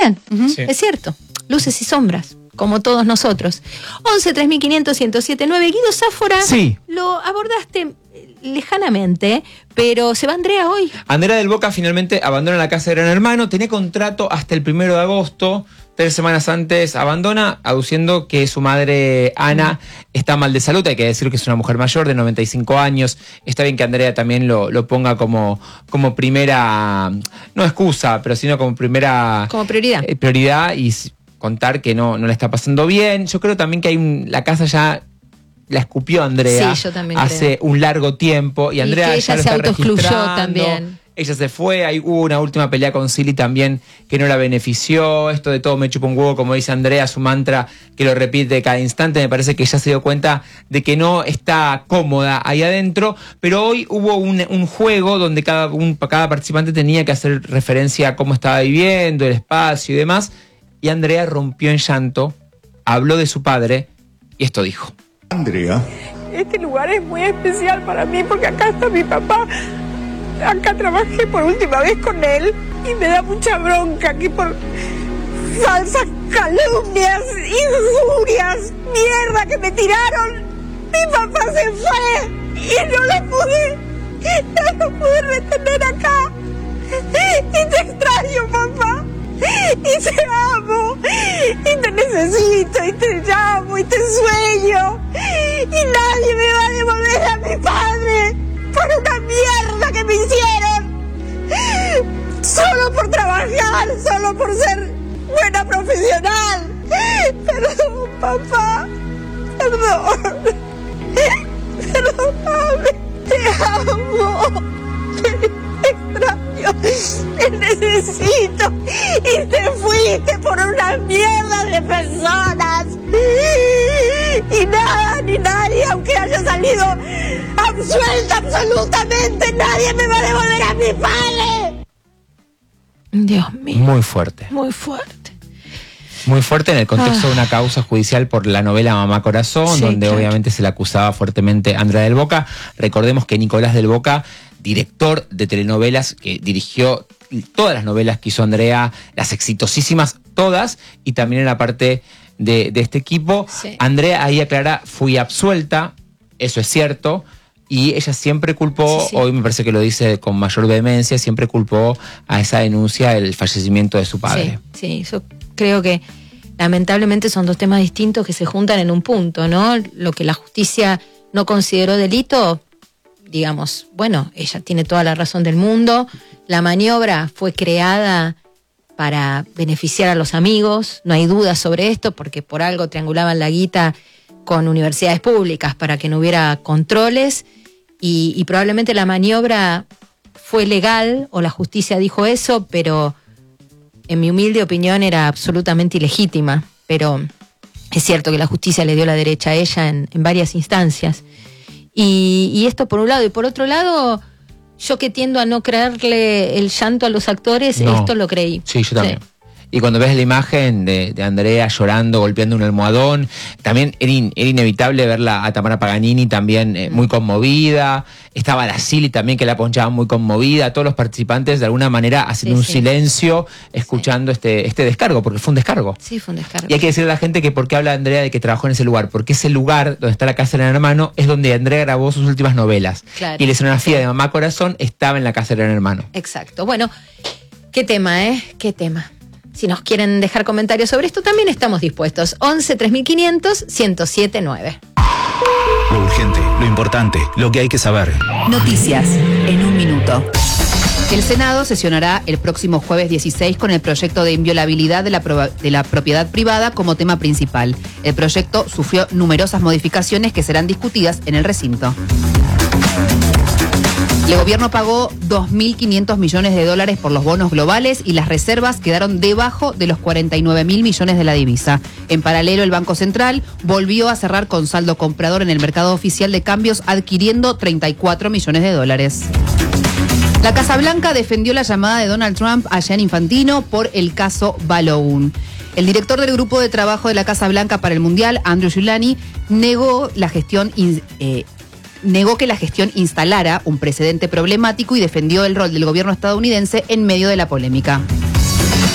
también, Sí. es cierto. Luces y sombras, como todos nosotros. 11 3500 1079. Guido Sáfora, Sí. lo abordaste lejanamente, pero se va Andrea hoy. Andrea del Boca finalmente abandona la casa de Gran Hermano. Tenía contrato hasta el 1 de agosto. 3 semanas antes abandona, aduciendo que su madre Ana está mal de salud. Hay que decir que es una mujer mayor de 95 años. Está bien que Andrea también lo ponga como primera, no excusa, pero sino como primera Como prioridad. prioridad y contar que no le está pasando bien. Yo creo también que la casa ya la escupió Andrea Sí, yo también hace un largo tiempo y Andrea que ya ella lo se está autoexcluyó registrando. también. Ella se fue, hubo una última pelea con Silly también que no la benefició. Esto de todo me chupa un huevo, como dice Andrea, su mantra que lo repite cada instante. Me parece que ella se dio cuenta de que no está cómoda ahí adentro. Pero hoy hubo un juego donde cada participante tenía que hacer referencia a cómo estaba viviendo, el espacio y demás. Y Andrea rompió en llanto, habló de su padre y esto dijo. Andrea. Este lugar es muy especial para mí porque acá está mi papá. Acá trabajé por última vez con él y me da mucha bronca que por falsas calumnias, injurias, mierda que me tiraron, mi papá se fue y no lo pude retener acá. Y te extraño, papá. Y te amo, y te necesito, y te llamo, y te sueño. Y nadie me va a devolver a mi padre por una mierda que me hicieron. Solo por trabajar, solo por ser buena profesional. Perdón, papá. Perdón. Perdóname. Te amo. Te extraño. Te necesito. Y te fuiste por una mierda de personas. Y nada, ni nadie, aunque haya salido absuelta absolutamente, nadie me va a devolver a mi padre. Dios mío. Muy fuerte. Muy fuerte. Muy fuerte en el contexto de una causa judicial por la novela Mamá Corazón, Sí, donde claro. obviamente se le acusaba fuertemente a Andrea del Boca. Recordemos que Nicolás del Boca, director de telenovelas, que dirigió todas las novelas que hizo Andrea, las exitosísimas todas, y también era parte de este equipo. Sí. Andrea ahí aclara, fui absuelta, eso es cierto, y ella siempre culpó, Sí, sí. hoy me parece que lo dice con mayor vehemencia, siempre culpó a esa denuncia el fallecimiento de su padre. Sí, yo creo que lamentablemente son dos temas distintos que se juntan en un punto, ¿no? Lo que la justicia no consideró delito, digamos, bueno, ella tiene toda la razón del mundo, la maniobra fue creada para beneficiar a los amigos, no hay duda sobre esto, porque por algo triangulaban la guita con universidades públicas para que no hubiera controles y probablemente la maniobra fue legal o la justicia dijo eso, pero en mi humilde opinión era absolutamente ilegítima, pero es cierto que la justicia le dio la derecha a ella en varias instancias. Y esto por un lado, y por otro lado, yo que tiendo a no creerle el llanto a los actores, No. esto lo creí. Sí, yo también. Y cuando ves la imagen de Andrea llorando, golpeando un almohadón, también era inevitable verla a Tamara Paganini también muy conmovida. Estaba la Silly también, que la ponchaba muy conmovida. Todos los participantes de alguna manera haciendo un silencio, escuchando este descargo, porque fue un descargo. Sí, fue un descargo. Y hay que decirle a la gente que por qué habla Andrea de que trabajó en ese lugar, porque ese lugar donde está la casa de Gran Hermano es donde Andrea grabó sus últimas novelas. Claro. Y la escenografía de Mamá Corazón estaba en la casa de Gran Hermano. Exacto. Bueno, qué tema, ¿eh? Qué tema. Si nos quieren dejar comentarios sobre esto, también estamos dispuestos. 11 3500 1079. Lo urgente, lo importante, lo que hay que saber. Noticias en un minuto. El Senado sesionará el próximo jueves 16 con el proyecto de inviolabilidad de la propiedad privada como tema principal. El proyecto sufrió numerosas modificaciones que serán discutidas en el recinto. El gobierno pagó 2.500 millones de dólares por los bonos globales y las reservas quedaron debajo de los 49.000 millones de la divisa. En paralelo, el Banco Central volvió a cerrar con saldo comprador en el mercado oficial de cambios, adquiriendo 34 millones de dólares. La Casa Blanca defendió la llamada de Donald Trump a Gianni Infantino por el caso Balloon. El director del grupo de trabajo de la Casa Blanca para el Mundial, Andrew Giuliani, negó que la gestión instalara un precedente problemático y defendió el rol del gobierno estadounidense en medio de la polémica.